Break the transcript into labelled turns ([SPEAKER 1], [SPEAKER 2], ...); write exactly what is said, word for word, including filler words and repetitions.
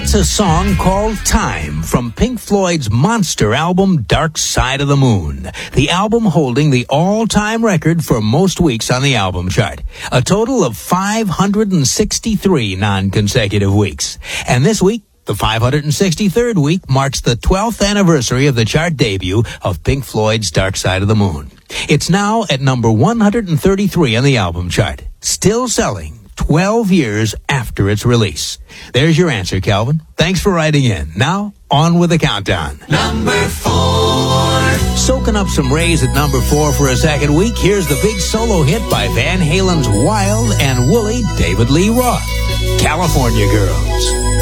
[SPEAKER 1] That's a song called Time from Pink Floyd's monster album Dark Side of the Moon, the album holding the all-time record for most weeks on the album chart, a total of five hundred sixty-three non-consecutive weeks. And this week, the five hundred sixty-third week, marks the twelfth anniversary of the chart debut of Pink Floyd's Dark Side of the Moon. It's now at number one hundred thirty-three on the album chart, still selling twelve years after its release. There's your answer, Calvin. Thanks for writing in. Now, on with the countdown.
[SPEAKER 2] Number four.
[SPEAKER 1] Soaking up some rays at number four for a second week, here's the big solo hit by Van Halen's Wild and Woolly David Lee Roth, California Girls.